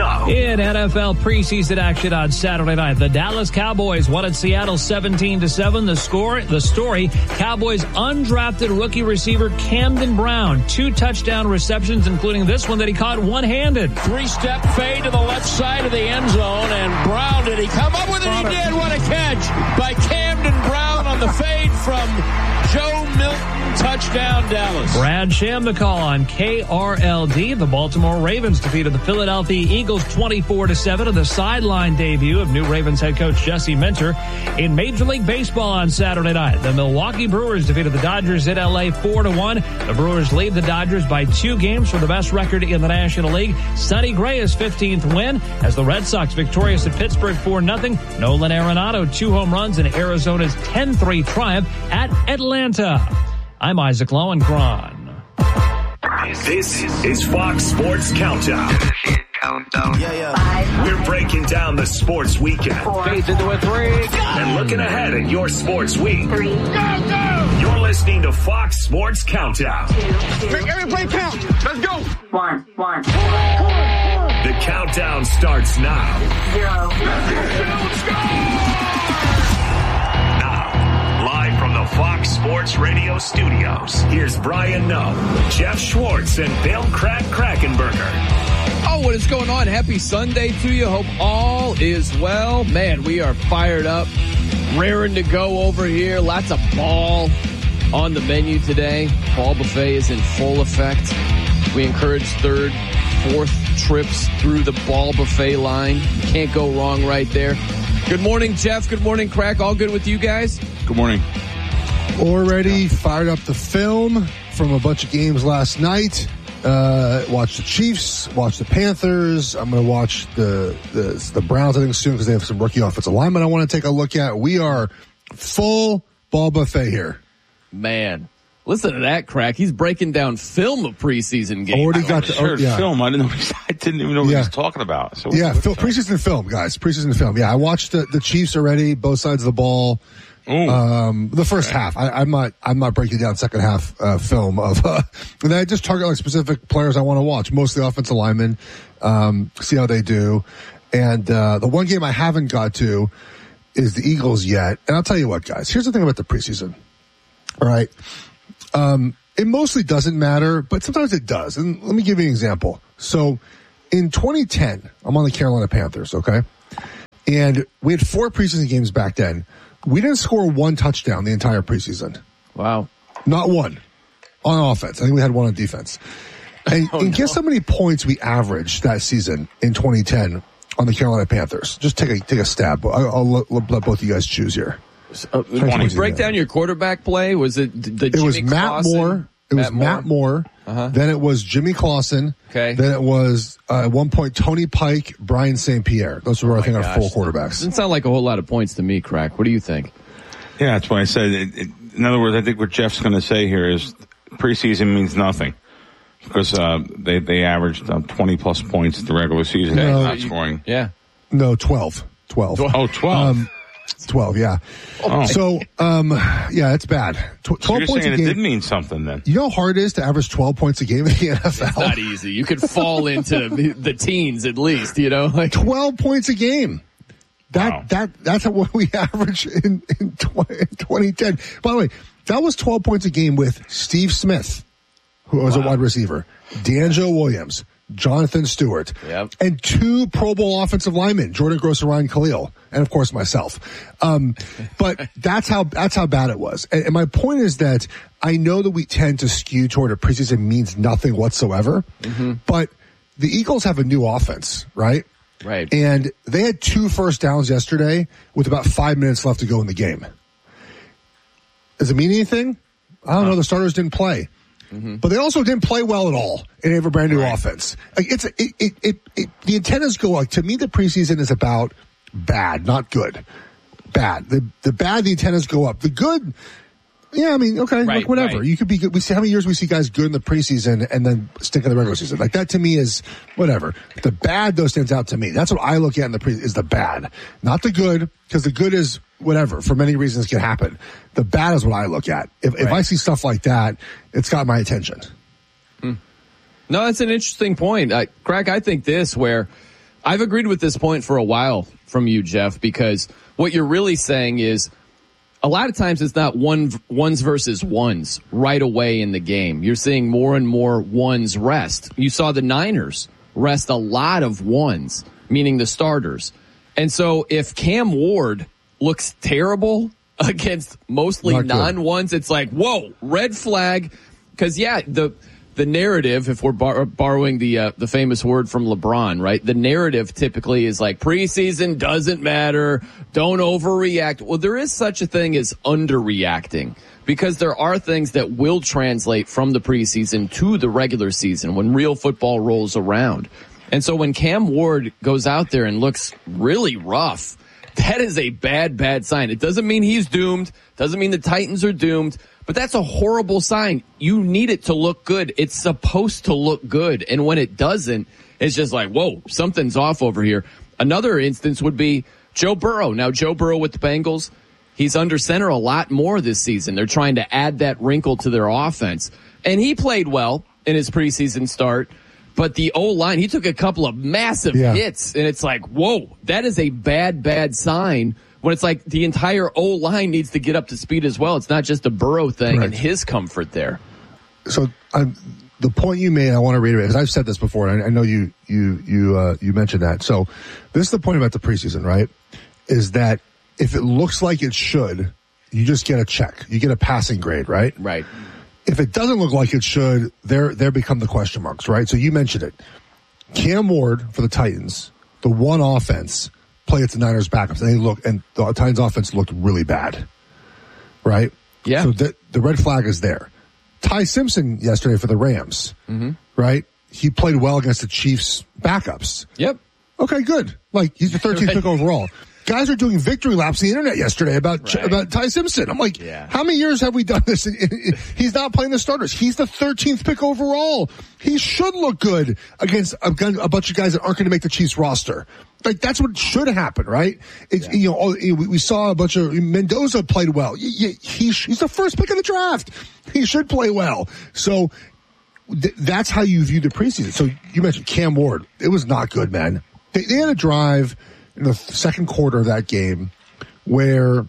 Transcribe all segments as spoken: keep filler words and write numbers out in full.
go. In N F L preseason action on Saturday night, the Dallas Cowboys won at Seattle seventeen to seven. The score, the story, Cowboys undrafted rookie receiver Camden Brown. Two touchdown receptions, including this one that he caught one-handed. Three-step fade to the left side of the end zone, and Brown, did he come up with it? He did. What a catch by Camden Brown on the fade from Joe Milton. Touchdown, Dallas. Brad Sham the call on K R L D. The Baltimore Ravens defeated the Philadelphia Eagles twenty-four to seven in the sideline debut of new Ravens head coach Jesse Minter. In Major League Baseball on Saturday night, the Milwaukee Brewers defeated the Dodgers in L A four to one. The Brewers lead the Dodgers by two games for the best record in the National League. Sonny Gray's fifteenth win as the Red Sox victorious at Pittsburgh four nothing. Nolan Arenado, two home runs in Arizona's ten three triumph at Atlanta. I'm Isaac Lowenkron. This is Fox Sports Countdown. Countdown. Yeah, yeah. We're breaking down the sports weekend. Fades into a three. And looking ahead at your sports week. Three. Go, go! You're listening to Fox Sports Countdown. Make every play count. Let's go. One, one. The countdown starts now. Zero. Let's go! Now, live from the Fox Sports Radio studios, here's Brian Noe, Jeff Schwartz, and Bill Crack Krackenberger. Oh, what is going on? Happy Sunday to you. Hope all is well. Man, we are fired up, raring to go over here. Lots of ball on the menu today. Ball buffet is in full effect. We encourage third, fourth trips through the ball buffet line. Can't go wrong right there. Good morning, Jeff. Good morning, Crack. All good with you guys? Good morning. Already fired up the film from a bunch of games last night. Uh, watch the Chiefs, watch the Panthers. I'm going to watch the, the the Browns, I think, soon because they have some rookie offensive linemen I want to take a look at. We are full ball buffet here. Man, listen to that, Crack. He's breaking down film of preseason games. Already got the Sure, oh, yeah. film. I didn't know. I didn't even know what Yeah. he was talking about. So Yeah, what's fil- that? preseason film, guys. Preseason film. Yeah, I watched the, the Chiefs already, both sides of the ball. Ooh. Um, the first Okay. half. I, I'm not. I'm not breaking down second half uh, film of. Uh, and then I just target like specific players I want to watch, mostly offensive linemen. Um, see how they do. And uh, the one game I haven't got to is the Eagles yet. And I'll tell you what, guys. Here's the thing about the preseason. All right. Um, it mostly doesn't matter, but sometimes it does. And let me give you an example. So in twenty ten, I'm on the Carolina Panthers. Okay, and we had four preseason games back then. We didn't score one touchdown the entire preseason. Wow. Not one on offense. I think we had one on defense. And, Oh, and no. guess how many points we averaged that season in twenty ten on the Carolina Panthers? Just take a take a stab. I'll, I'll let, let both of you guys choose here. Uh, can you break down your quarterback play? Was it the It Jimmy was Matt Clausen? Moore. It was Matt Moore. Uh-huh. Then it was Jimmy Clausen. Okay. Then it was uh, at one point Tony Pike, Brian Saint Pierre. Those were, Oh I think, my our four gosh. quarterbacks. Doesn't sound like a whole lot of points to me, Crack. What do you think? Yeah, that's why I said. It, it, in other words, I think what Jeff's going to say here is preseason means nothing because uh, they they averaged uh, twenty plus points the regular season, No. not scoring. Yeah. No, twelve. twelve. Oh, twelve. Um, twelve, yeah. Oh. So, um, yeah, it's bad. Tw- twelve so you're points saying a it game. did mean something then? You know how hard it is to average twelve points a game in the N F L? It's not easy. You could fall into the, the teens at least, you know? Like twelve points a game. That, Wow. that, that's what we averaged in, in twenty ten. By the way, that was twelve points a game with Steve Smith, who was Wow. a wide receiver, D'Angelo Williams, Jonathan Stewart, Yep. and two Pro Bowl offensive linemen, Jordan Gross and Ryan Khalil, and of course myself. Um, but that's how, that's how bad it was. And, and my point is that I know that we tend to skew toward a preseason means nothing whatsoever, Mm-hmm. but the Eagles have a new offense, right? Right. And they had two first downs yesterday with about five minutes left to go in the game. Does it mean anything? I don't know. The starters didn't play. Mm-hmm. But they also didn't play well at all, and they have a brand new right. offense. Like it's it, it, it, it, the antennas go like to me. The preseason is about bad, not good. Bad. The the bad. The antennas go up. The good. Yeah, I mean, okay, right, like whatever. Right. You could be good. We see how many years we see guys good in the preseason and then stink in the regular season. Like that to me is whatever. The bad though stands out to me. That's what I look at in the pre is the bad, not the good, because the good is whatever for many reasons can happen. The bad is what I look at. If right. if I see stuff like that, it's got my attention. Hmm. No, that's an interesting point, uh, Craig. I think this where I've agreed with this point for a while from you, Jeff, because what you're really saying is a lot of times it's not one ones versus ones right away in the game. You're seeing more and more ones rest. You saw the Niners rest a lot of ones, meaning the starters. And so if Cam Ward looks terrible against mostly non-ones, it's like, whoa, red flag. Because, yeah, the the narrative, if we're bar- borrowing the uh, the famous word from LeBron, right, the narrative typically is like preseason doesn't matter, don't overreact. Well, there is such a thing as underreacting, because there are things that will translate from the preseason to the regular season when real football rolls around. And so when Cam Ward goes out there and looks really rough, that is a bad, bad sign. It doesn't mean he's doomed. Doesn't mean the Titans are doomed. But that's a horrible sign. You need it to look good. It's supposed to look good. And when it doesn't, it's just like, whoa, something's off over here. Another instance would be Joe Burrow. Now, Joe Burrow with the Bengals, he's under center a lot more this season. They're trying to add that wrinkle to their offense. And he played well in his preseason start. But the O-line, he took a couple of massive yeah. hits. And it's like, whoa, that is a bad, bad sign. When it's like the entire O-line needs to get up to speed as well. It's not just a Burrow thing. Correct. And his comfort there. So um, the point you made, I want to reiterate, because I've said this before, and I, I know you you you uh, you mentioned that. So this is the point about the preseason, right? Is that if it looks like it should, you just get a check. You get a passing grade, right? Right. If it doesn't look like it should, there there become the question marks, right? So you mentioned it. Cam Ward for the Titans, the one offense, play at the Niners backups, and they look, and the Titans offense looked really bad, right? Yeah. So the, the red flag is there. Ty Simpson yesterday for the Rams, mm-hmm. right? He played well against the Chiefs backups. Yep. Okay, good. Like, he's the thirteenth pick overall. Guys are doing victory laps on the internet yesterday about right. about Ty Simpson. I'm like, yeah. how many years have we done this? He's not playing the starters. He's the thirteenth pick overall. He should look good against a, a bunch of guys that aren't going to make the Chiefs roster. Like, that's what should happen, right? It's, yeah. You know, we saw a bunch of Mendoza played well. He, he, he's the first pick of the draft. He should play well. So th- that's how you view the preseason. So you mentioned Cam Ward. It was not good, man. They, they had a drive in the second quarter of that game where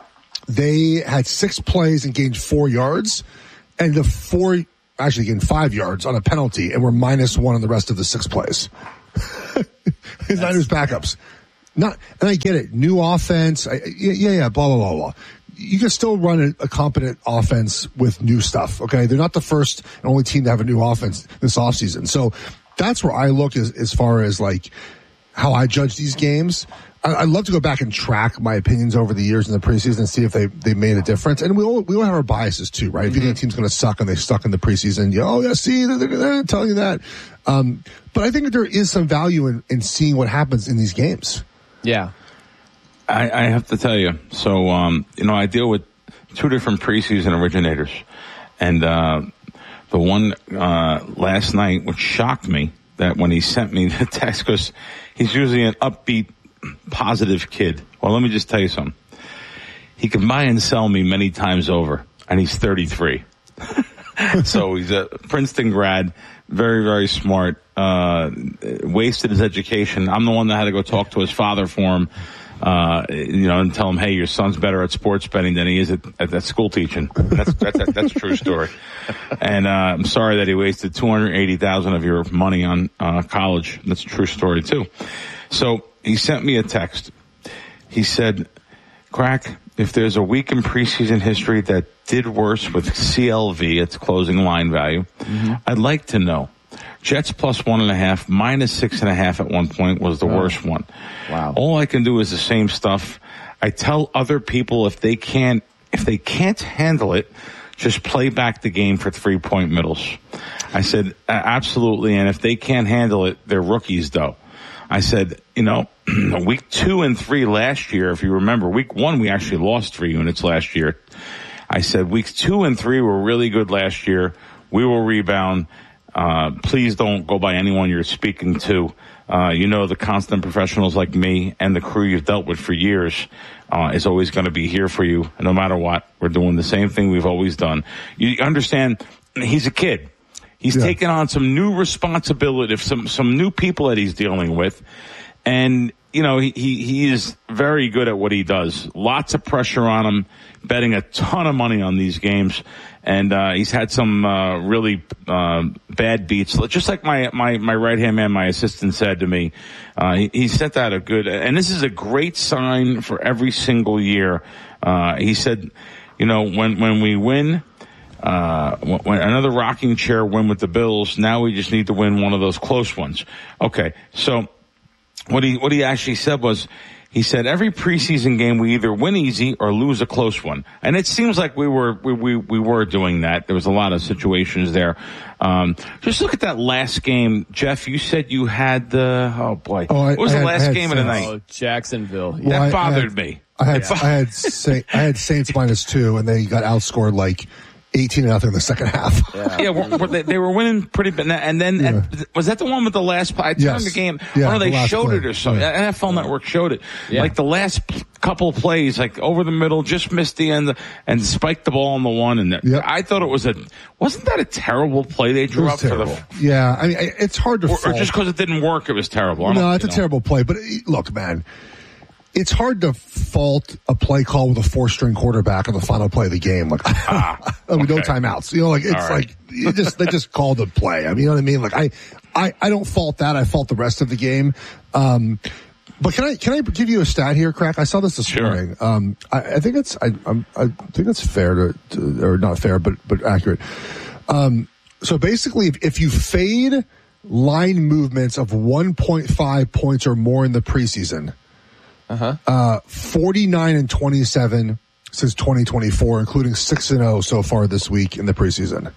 they had six plays and gained four yards, and the four actually gained five yards on a penalty and were minus one on the rest of the six plays. His Niners backups. Not, and I get it. New offense. I, yeah, yeah, blah, blah, blah, blah. You can still run a, a competent offense with new stuff, okay? They're not the first and only team to have a new offense this offseason. So that's where I look as, as far as, like, how I judge these games. I, I'd love to go back and track my opinions over the years in the preseason and see if they, they made a difference. And we all, we all have our biases too, right? Mm-hmm. If you think a team's going to suck and they suck in the preseason, you oh yeah, see, they're, they're telling you that. Um, but I think there is some value in, in seeing what happens in these games. Yeah. I, I have to tell you. So, um, you know, I deal with two different preseason originators. And, uh, the one, uh, last night, which shocked me, that when he sent me the text, because he's usually an upbeat, positive kid. Well, let me just tell you something. He can buy and sell me many times over, and he's thirty-three. So he's a Princeton grad, very, very smart, uh, wasted his education. I'm the one that had to go talk to his father for him, uh, you know, and tell him, hey, your son's better at sports betting than he is at, at, at school teaching. That's, that's, that's, that's a true story. And, uh, I'm sorry that he wasted two hundred eighty thousand of your money on, uh, college. That's a true story too. So he sent me a text. He said, Crack, if there's a week in preseason history that did worse with C L V, its closing line value, mm-hmm. I'd like to know. Jets plus one and a half, minus six and a half at one point was the oh. worst one. Wow. All I can do is the same stuff. I tell other people if they can't, if they can't handle it, just play back the game for three point middles. I said, absolutely. And if they can't handle it, they're rookies though. I said, you know, week two and three last year, if you remember, week one, we actually lost three units last year. I said weeks two and three were really good last year. We will rebound. Uh, please don't go by anyone you're speaking to. Uh, you know, the constant professionals like me and the crew you've dealt with for years, uh, is always going to be here for you. No matter what, we're doing the same thing we've always done. You understand, he's a kid. He's Yeah. taken on some new responsibility, some some new people that he's dealing with, and you know he, he he is very good at what he does. Lots of pressure on him, betting a ton of money on these games, and uh, he's had some uh, really uh, bad beats. Just like my my my right hand man, my assistant said to me, uh, he, he sent out a good, and this is a great sign for every single year. Uh, he said, you know, when when we win. Uh, when another rocking chair win with the Bills, now we just need to win one of those close ones. Okay, so what he what he actually said was, he said every preseason game we either win easy or lose a close one, and it seems like we were we we, we were doing that. There was a lot of situations there. Um, just look at that last game, Jeff. You said you had the oh boy, oh, I, what was I the had, last had game of the night? Oh, Jacksonville. Well, that I, bothered I had, me. I had Yeah. I had Saint, I had Saints minus two, and they got outscored like eighteen to nothing in the second half. Yeah, yeah were, were they, they were winning pretty bad. And then, Yeah. at, was that the one with the last play? I turned Yes. the game. Yeah, or no, the they last showed play. it or something. Yeah. N F L Network showed it. Yeah. Like the last p- couple of plays, like over the middle, just missed the end and spiked the ball on the one. And Yep. I thought it was a, wasn't that a terrible play they It drew was up terrible. for the, Yeah, I mean, I- it's hard to or, or fault. just because it didn't work, it was terrible. I don't- No, it's a you know. terrible play. But it- look, man, it's hard to fault a play call with a four-string quarterback on the final play of the game. Like, Ah, I mean, no okay. timeouts. You know, like it's All right. like you just they just called the play. I mean, you know what I mean? Like, I, I, I don't fault that. I fault the rest of the game. Um, but can I can I give you a stat here, Crack? I saw this this Sure. morning. Um, I, I think it's I I'm, I think it's fair to, to or not fair, but but accurate. Um, so basically, if, if you fade line movements of one point five points or more in the preseason. Uh-huh. Uh, forty-nine and twenty-seven since twenty twenty-four, including six and oh so far this week in the preseason.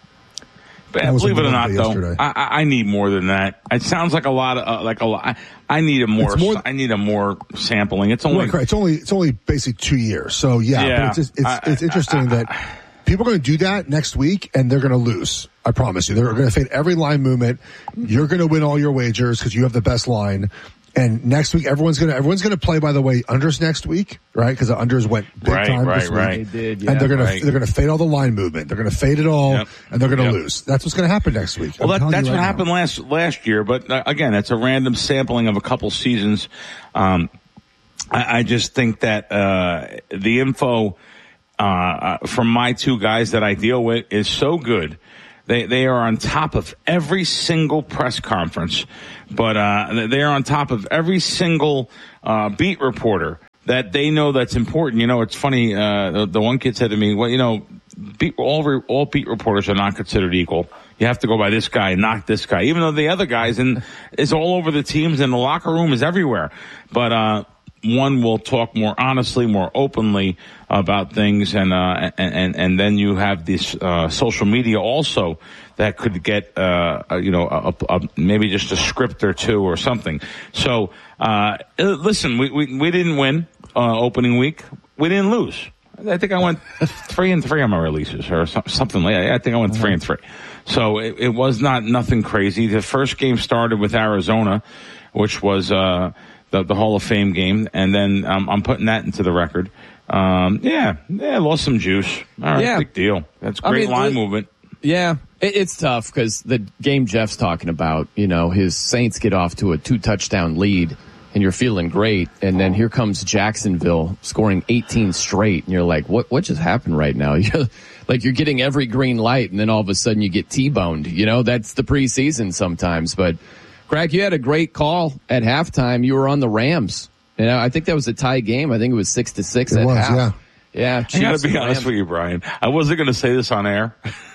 But That was believe it or in not, Monday though, yesterday. I, I I need more than that. It sounds like a lot of uh, like a lot. I, I need a more, It's more- I need a more sampling. It's only Right, correct. It's only it's only basically two years. So yeah, Yeah. but it's just, it's, I- it's interesting I- I- that people are going to do that next week, and they're going to lose. I promise you, they're going to fade every line movement. You're going to win all your wagers because you have the best line. And next week, everyone's gonna everyone's gonna play. By the way, unders next week, right? Because the unders went big Right, time right, this week, right. They did, yeah. and they're gonna right. they're gonna fade all the line movement. They're gonna fade it all, Yep. and they're gonna Yep. lose. That's what's gonna happen next week. Well, I'm that, telling that's you what right happened now. last last year. But uh, again, it's a random sampling of a couple seasons. Um, I, I just think that uh, the info uh, uh, from my two guys that I deal with is so good. They they are on top of every single press conference, but uh, they are on top of every single uh, beat reporter that they know that's important. You know, it's funny. Uh, the, the one kid said to me, "Well, you know, beat, all re, all beat reporters are not considered equal. You have to go by this guy, not this guy, even though the other guys and is all over the teams and the locker room is everywhere." But uh, one will talk more honestly, more openly about things, and uh, and, and and then you have this uh, social media also that could get uh, a, you know a, a, maybe just a script or two or something. So uh, listen, we, we we didn't win uh, opening week. We didn't lose. I think I went three and three on my releases or something like that. I think I went three and three. So it, it was not nothing crazy. The first game started with Arizona, which was uh, the, the Hall of Fame game, and then um, I'm putting that into the record. Um, yeah, yeah, lost some juice. All right, Yeah. big deal. That's I great mean, line the- movement. Yeah, it, it's tough because the game Jeff's talking about, you know, his Saints get off to a two touchdown lead and you're feeling great. And then here comes Jacksonville scoring eighteen straight. And you're like, what, what just happened right now? You're like, you're getting every green light and then all of a sudden you get T-boned. You know, that's the preseason sometimes. But Craig, you had a great call at halftime. You were on the Rams. You know, I think that was a tie game. I think it was six to six It at was, half. yeah. Yeah. I Chiefs got to be and honest Rams. with you, Brian. I wasn't going to say this on air.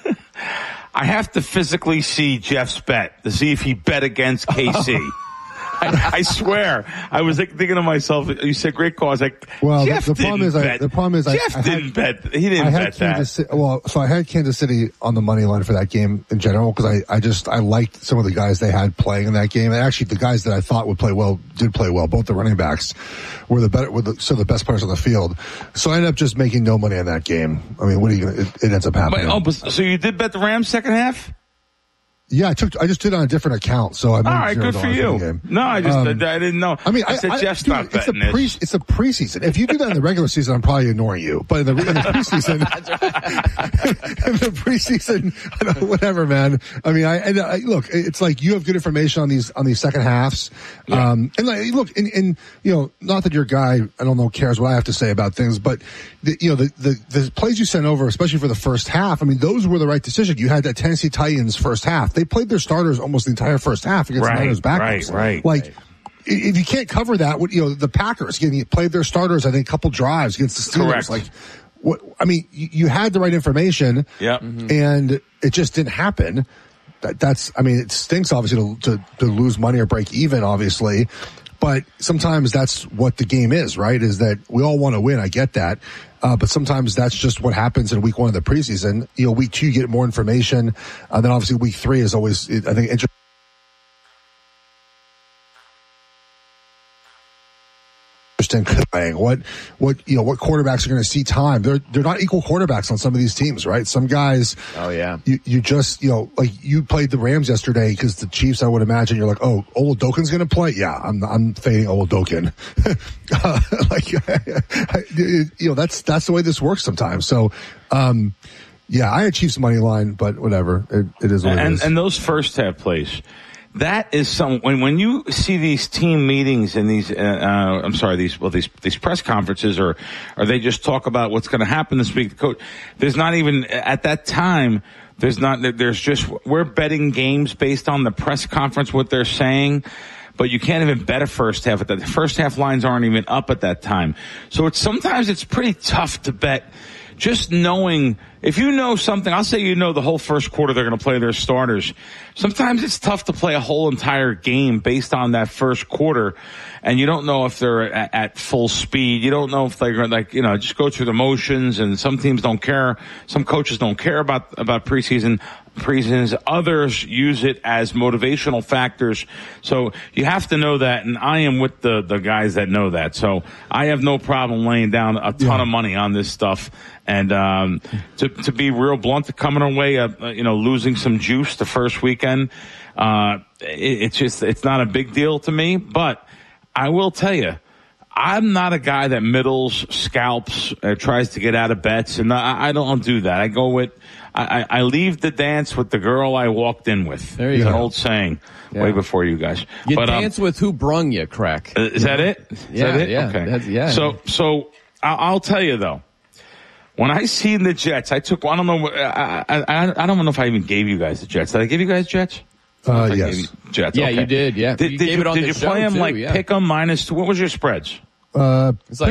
I have to physically see Jeff's bet to see if he bet against K C. I, I swear, I was like, thinking to myself. You said great call. I was like, Well, Jeff the, the problem didn't is, I, bet. the problem is, I, Jeff I had, didn't bet. He didn't I had bet Kansas that. City, well, so I had Kansas City on the money line for that game in general because I, I just I liked some of the guys they had playing in that game. And actually, the guys that I thought would play well did play well. Both the running backs were the better, were the, so the best players on the field. So I ended up just making no money on that game. I mean, what are you? Gonna, it, it ends up happening. But, oh, but, so you did bet the Rams second half? Yeah, I took. I just did it on a different account, so I made all right, zero good for dollars you. the game. No, I just Um, I didn't know. I mean, I, I, said I, Jeff, dude, stop it's a betting pre, this. It's a preseason. If you do that in the regular season, I'm probably ignoring you. But in the, in the preseason, in the preseason, I don't, whatever, man. I mean, I, and I look. It's like you have good information on these on these second halves. Yeah. Um, and like, look, and, and you know, not that your guy, I don't know, cares what I have to say about things, but the, you know, the, the the plays you sent over, especially for the first half. I mean, those were the right decision. You had that Tennessee Titans first half. They played their starters almost the entire first half against Right, the Niners backups. right, right. Like, right. if you can't cover that, what, you know, the Packers getting played their starters, I think, a couple drives against the Steelers. Correct. Like, what? I mean, you, you had the right information, Yep. mm-hmm. and it just didn't happen. That, that's, I mean, it stinks obviously to, to to lose money or break even, obviously. But sometimes that's what the game is, right? Is that we all want to win. I get that. Uh, but sometimes that's just what happens in week one of the preseason. You know, week two, you get more information. Uh, then obviously week three is always, I think, interesting. What, what, you know, what quarterbacks are going to see time? They're, they're not equal quarterbacks on some of these teams, right? Some guys, oh yeah, you, you just, you know, like you played the Rams yesterday because the Chiefs, I would imagine you're like, oh, Oladokun's going to play. Yeah, I'm, I'm fading Oladokin. uh, like, you know, that's, that's the way this works sometimes. So, um, yeah, I had Chiefs money line, but whatever. It, it is what and, it is. And those first half plays. That is some when when you see these team meetings and these uh, uh I'm sorry these well these these press conferences or or they just talk about what's going to happen this week. The coach, there's not even at that time. There's not there's just we're betting games based on the press conference what they're saying. But you can't even bet a first half at that. The first half lines aren't even up at that time. So it's sometimes it's pretty tough to bet. Just knowing, if you know something, I'll say you know the whole first quarter they're going to play their starters. Sometimes it's tough to play a whole entire game based on that first quarter, and you don't know if they're at, at full speed. You don't know if they're going to, like, you know, just go through the motions, and some teams don't care. Some coaches don't care about, about preseason. Preseasons. Others use it as motivational factors. So you have to know that, and I am with the, the guys that know that. So I have no problem laying down a ton yeah. of money on this stuff. And um to to be real blunt, coming away, uh, you know, losing some juice the first weekend, uh it, it's just it's not a big deal to me. But I will tell you, I'm not a guy that middles, scalps, uh, tries to get out of bets, and I, I don't do that. I go with, I, I leave the dance with the girl I walked in with. There you it's go. An old saying, yeah. way before you guys. You but, dance um, with who brung you, crack. Uh, is that it? Is yeah, that it? yeah, okay. That's, yeah. So, so I'll, I'll tell you though. When I seen the Jets, I took, I don't know, I, I, I don't know if I even gave you guys the Jets. Did I give you guys Jets? Uh, yes. You Jets. Yeah, Okay. you did, yeah. Did, you did gave you, it on did the you show play them too, like yeah. pick them minus two? What was your spreads? Uh, it's like